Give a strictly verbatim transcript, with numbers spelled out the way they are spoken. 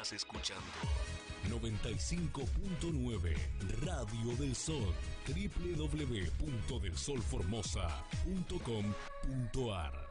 Estás escuchando noventa y cinco punto nueve Radio del Sol, doble u doble u doble u punto del sol formosa punto com punto ar.